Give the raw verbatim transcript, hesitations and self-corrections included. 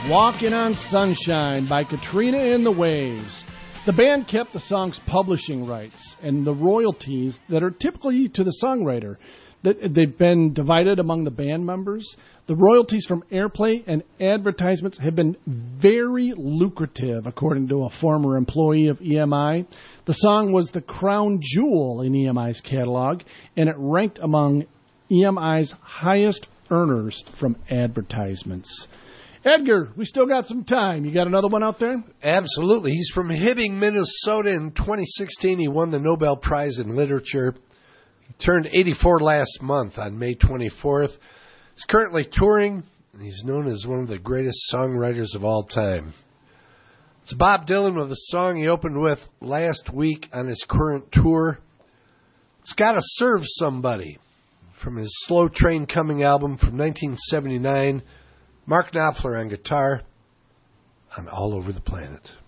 Walking on Sunshine by Katrina and the Waves. The band kept the song's publishing rights and the royalties that are typically to the songwriter. They've been divided among the band members. The royalties from airplay and advertisements have been very lucrative, according to a former employee of E M I. The song was the crown jewel in E M I's catalog, and it ranked among E M I's highest earners from advertisements. Edgar, we still got some time. You got another one out there? Absolutely. He's from Hibbing, Minnesota. In twenty sixteen, he won the Nobel Prize in Literature. He turned eighty-four last month on May twenty-fourth. He's currently touring, and he's known as one of the greatest songwriters of all time. It's Bob Dylan with a song he opened with last week on his current tour. It's Gotta Serve Somebody, from his Slow Train Coming album from nineteen seventy-nine. Mark Knopfler on guitar on All Over the Planet.